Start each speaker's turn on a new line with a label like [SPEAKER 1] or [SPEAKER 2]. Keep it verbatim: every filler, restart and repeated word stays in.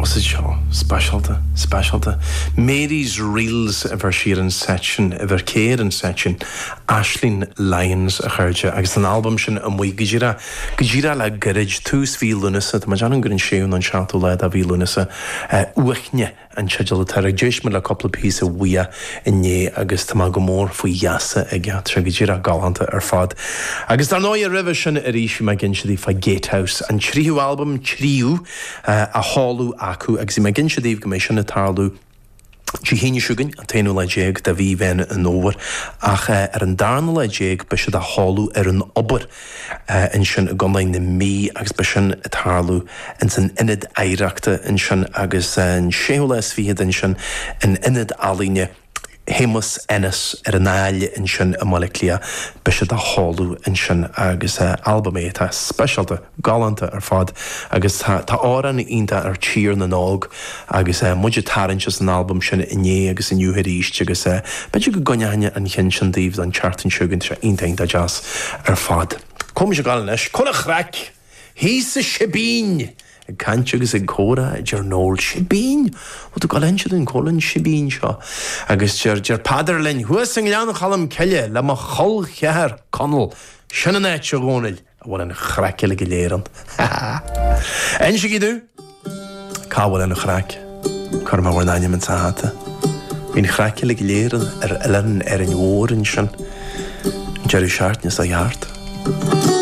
[SPEAKER 1] Was it seo? Specialta, specialta. Mary's Reels ever Sheeran section, ever Kieran section, Aisling Lyons a chuirde, agus an album sin an mwy gajira, gajira la garage tús fi lunasa, ta ma jan an grin séwn an siatú le a fi lunasa, uachne an chadjala tar ag deish me le couple of pieces of wia in ne agus ta ma gomor fu yasa ag tra gajira galanta ar fad. Agus dar noia river sin a rishi ma ginshadi fa Gatehouse, an trihu album trihu a hallú acu agus i gin siadíh go mééis sinna tarlú tí híine siúgan an téanú le déag de bhí bhéine an óhar ach ar an darna le déag be siad a hallú ar an obair in sin a gonlainn na mí agus be sin a tarlú in san inad éireachta in sin agus an séú leis fiad in sin in inad alíne Hémas Ennis ar an áile in sin a moleclia be siad a hallú in sin agus albumé tá specialta galanta ar fad agus tá áran ínta ar tír na nág agus muidir tarintes an album sin iné agus in uhéiríist agus beidir go gonneine an chin sin díomh an chartan siúgan tre intain da jazz ar fad. Com se gal leis chuna chreic hí sa sibín ag cant agus ag córa ag jar nóil sibín ó tú gal einse den cólan sibín seo agus jar jar padar lein huas an gleanach chalam ceile le ma chol chear conal sinna net se gónil a bhfuil an chreiceile go léiran. Einse gidú cáhfuil an chreic chur má bhar naine man sáta hín chreiceile go léiran ar eilean ar an órin sin jarú seart nes a jaart